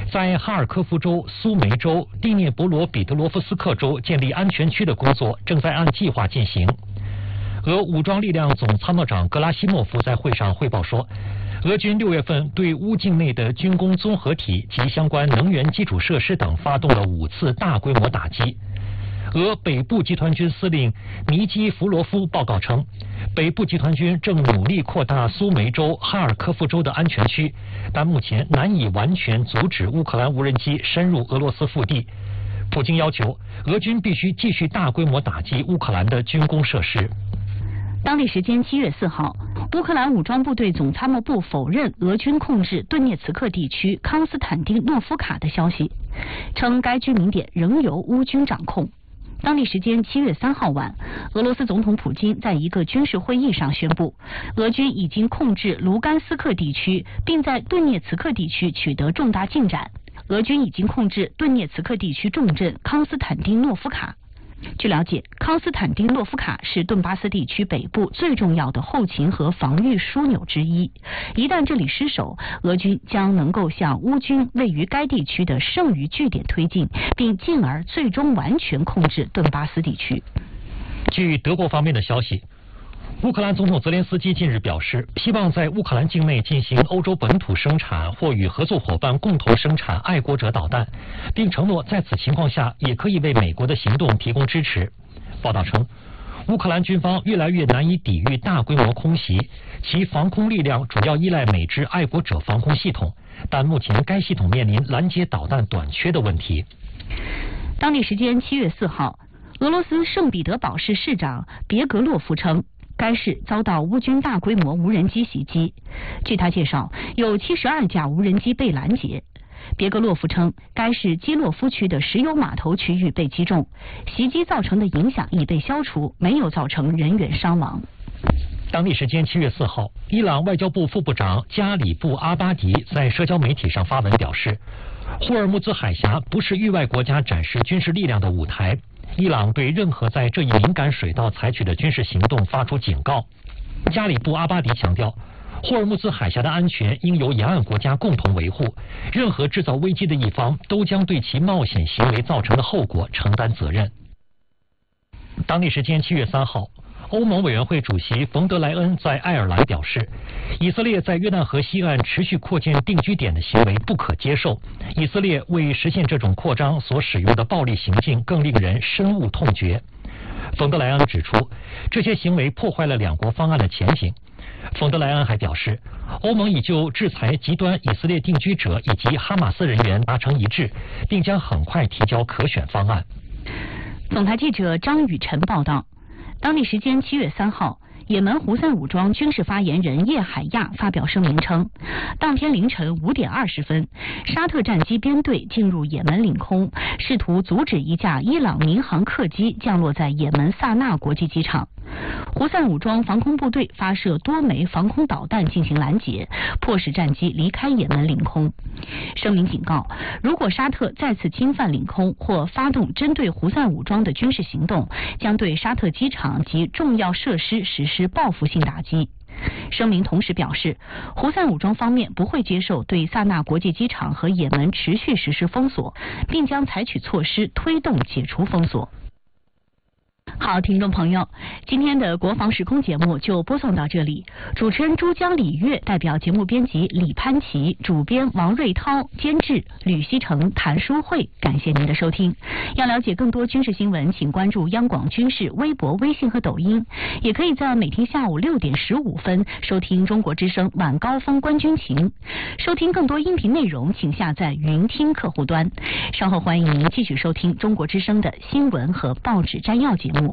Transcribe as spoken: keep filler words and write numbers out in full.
在哈尔科夫州、苏梅州、第聂伯罗彼得罗夫斯克州建立安全区的工作正在按计划进行。俄武装力量总参谋长格拉西莫夫在会上汇报说，俄军六月份对乌境内的军工综合体及相关能源基础设施等发动了五次大规模打击。俄北部集团军司令尼基弗罗夫报告称，北部集团军正努力扩大苏梅州、哈尔科夫州的安全区，但目前难以完全阻止乌克兰无人机深入俄罗斯腹地。普京要求俄军必须继续大规模打击乌克兰的军工设施。 当地时间七月四号，乌克兰武装部队总参谋部否认俄军控制顿涅茨克地区康斯坦丁诺夫卡的消息，称该居民点仍由乌军掌控。当地时间七月三号晚，俄罗斯总统普京在一个军事会议上宣布，俄军已经控制卢甘斯克地区，并在顿涅茨克地区取得重大进展。俄军已经控制顿涅茨克地区重镇康斯坦丁诺夫卡。据了解，康斯坦丁诺夫卡是顿巴斯地区北部最重要的后勤和防御枢纽之一。一旦这里失守，俄军将能够向乌军位于该地区的剩余据点推进，并进而最终完全控制顿巴斯地区。 据德国方面的消息，乌克兰总统泽连斯基近日表示，希望在乌克兰境内进行欧洲本土生产或与合作伙伴共同生产爱国者导弹，并承诺在此情况下也可以为美国的行动提供支持。报道称，乌克兰军方越来越难以抵御大规模空袭，其防空力量主要依赖美制爱国者防空系统，但目前该系统面临拦截导弹短缺的问题。 当地时间七月四号，俄罗斯圣彼得堡市市长别格洛夫称，该市遭到乌军大规模无人机袭击。据他介绍，有七十二架无人机被拦截。别格洛夫称，该市基洛夫区的石油码头区域被击中，袭击造成的影响已被消除，没有造成人员伤亡。 当地时间七月四号，伊朗外交部副部长加里布阿巴迪在社交媒体上发文表示，霍尔木兹海峡不是域外国家展示军事力量的舞台。伊朗对任何在这一敏感水道采取的军事行动发出警告。加里布阿巴迪强调，霍尔木兹海峡的安全应由沿岸国家共同维护，任何制造危机的一方都将对其冒险行为造成的后果承担责任。当地时间七月三号，欧盟委员会主席冯德莱恩在爱尔兰表示，以色列在约旦河西岸持续扩建定居点的行为不可接受，以色列为实现这种扩张所使用的暴力行径更令人深恶痛绝。冯德莱恩指出，这些行为破坏了两国方案的前景。冯德莱恩还表示，欧盟已就制裁极端以色列定居者以及哈马斯人员达成一致，并将很快提交可选方案。 总台记者张雨晨报道。当地时间七月三号，也门胡塞武装军事发言人叶海亚发表声明称，当天凌晨五点二十分，沙特战机编队进入也门领空，试图阻止一架伊朗民航客机降落在也门萨那国际机场。胡塞武装防空部队发射多枚防空导弹进行拦截，迫使战机离开也门领空。声明警告，如果沙特再次侵犯领空或发动针对胡塞武装的军事行动，将对沙特机场及重要设施实施报复性打击。声明同时表示，胡塞武装方面不会接受对萨那国际机场和也门持续实施封锁，并将采取措施推动解除封锁。好，听众朋友，今天的国防时空节目就播送到这里。主持人珠江李月代表节目编辑李潘琪，主编王瑞涛，监制吕希成、谭淑慧，感谢您的收听。要了解更多军事新闻，请关注央广军事微博、微信和抖音，也可以在每天下午六点十五分收听中国之声晚高峰观军情。收听更多音频内容，请下载云听客户端。稍后欢迎您继续收听中国之声的新闻和报纸摘要节目。